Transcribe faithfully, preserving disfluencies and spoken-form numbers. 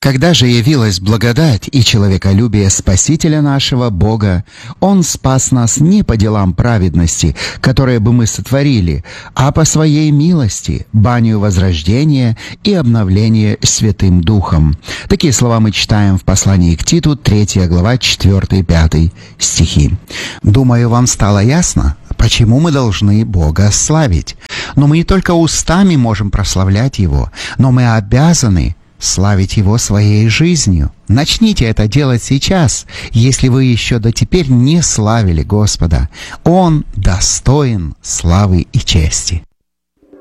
Когда же явилась благодать и человеколюбие Спасителя нашего Бога, Он спас нас не по делам праведности, которые бы мы сотворили, а по Своей милости, банию возрождения и обновления Святым Духом. Такие слова мы читаем в послании к Титу, третья глава, четыре-пять стихи. Думаю, вам стало ясно, почему мы должны Бога славить. Но мы не только устами можем прославлять Его, но мы обязаны славить Его своей жизнью. Начните это делать сейчас, если вы еще дотеперь не славили Господа. Он достоин славы и чести.